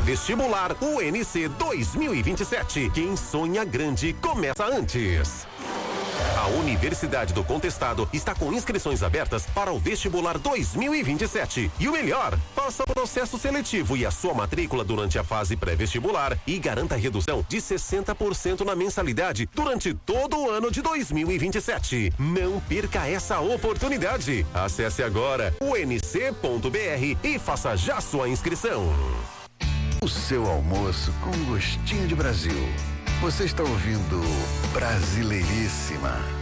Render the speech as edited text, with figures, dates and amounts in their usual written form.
Pré-vestibular UNC 2027. Quem sonha grande começa antes. A Universidade do Contestado está com inscrições abertas para o vestibular 2027. E o melhor, faça o processo seletivo e a sua matrícula durante a fase pré-vestibular e garanta redução de 60% na mensalidade durante todo o ano de 2027. Não perca essa oportunidade. Acesse agora unc.br e faça já sua inscrição. O seu almoço com gostinho de Brasil. Você está ouvindo Brasileiríssima.